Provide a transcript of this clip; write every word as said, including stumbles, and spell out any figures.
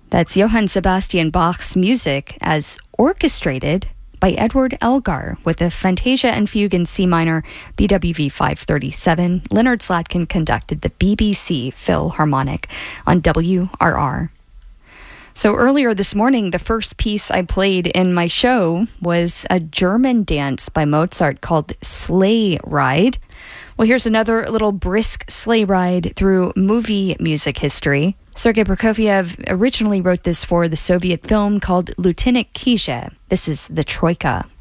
That's Johann Sebastian Bach's music as orchestrated by Edward Elgar with the Fantasia and Fugue in C minor, B W V five thirty-seven. Leonard Slatkin conducted the B B C Philharmonic on W R R. So earlier this morning, the first piece I played in my show was a German dance by Mozart called Sleigh Ride. Well, here's another little brisk sleigh ride through movie music history. Sergei Prokofiev originally wrote this for the Soviet film called Lieutenant Kizhe. This is The Troika.